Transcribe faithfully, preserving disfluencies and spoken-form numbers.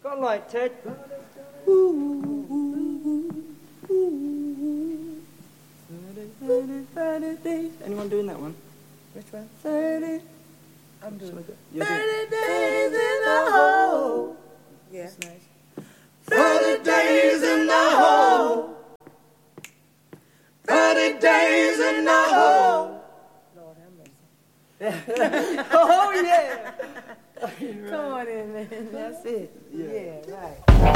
Got light, Ted. Ooh, ooh, ooh, ooh. thirty, thirty days. Anyone doing that one? Which one? thirty. I'm doing it. You're doing thirty days in the hole. Yeah. That's nice. thirty days in the hole. thirty days in the hole. Lord have mercy. Oh, yeah. Come on in, man. That's it. Yeah. Yeah, right.